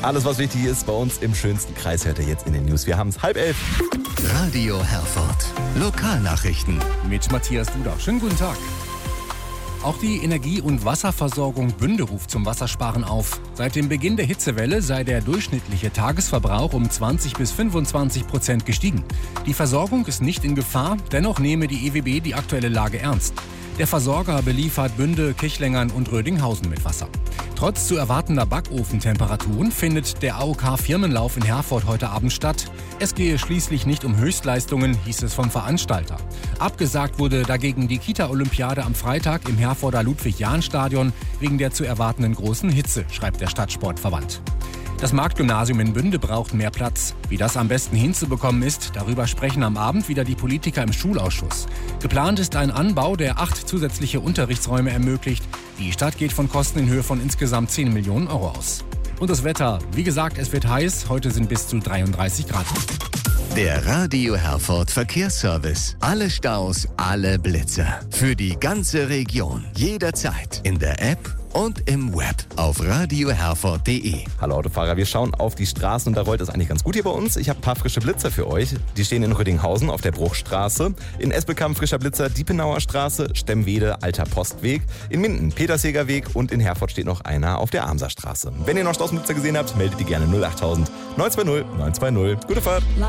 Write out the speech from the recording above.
Alles, was wichtig ist bei uns im schönsten Kreis, hört ihr jetzt in den News. Wir haben es 10:30. Radio Herford. Lokalnachrichten. Mit Matthias Duda. Schönen guten Tag. Auch die Energie- und Wasserversorgung Bünde ruft zum Wassersparen auf. Seit dem Beginn der Hitzewelle sei der durchschnittliche Tagesverbrauch um 20-25% gestiegen. Die Versorgung ist nicht in Gefahr, dennoch nehme die EWB die aktuelle Lage ernst. Der Versorger beliefert Bünde, Kirchlengern und Rödinghausen mit Wasser. Trotz zu erwartender Backofentemperaturen findet der AOK-Firmenlauf in Herford heute Abend statt. Es gehe schließlich nicht um Höchstleistungen, hieß es vom Veranstalter. Abgesagt wurde dagegen die Kita-Olympiade am Freitag im Herforder Ludwig-Jahn-Stadion wegen der zu erwartenden großen Hitze, schreibt der Stadtsportverband. Das Marktgymnasium in Bünde braucht mehr Platz. Wie das am besten hinzubekommen ist, darüber sprechen am Abend wieder die Politiker im Schulausschuss. Geplant ist ein Anbau, der 8 zusätzliche Unterrichtsräume ermöglicht. Die Stadt geht von Kosten in Höhe von insgesamt 10 Millionen Euro aus. Und das Wetter, wie gesagt, es wird heiß. Heute sind bis zu 33 Grad. Der Radio Herford Verkehrsservice. Alle Staus, alle Blitzer. Für die ganze Region. Jederzeit. In der App und im Web auf radioherford.de. Hallo Autofahrer, wir schauen auf die Straßen und da rollt es eigentlich ganz gut hier bei uns. Ich habe ein paar frische Blitzer für euch. Die stehen in Rödinghausen auf der Bruchstraße, in Espelkamp frischer Blitzer, Diepenauer Straße, Stemmwede, Alter Postweg, in Minden Petersheger Weg und in Herford steht noch einer auf der Amser Straße. Wenn ihr noch Straßenblitzer gesehen habt, meldet die gerne 08000 920 920. Gute Fahrt!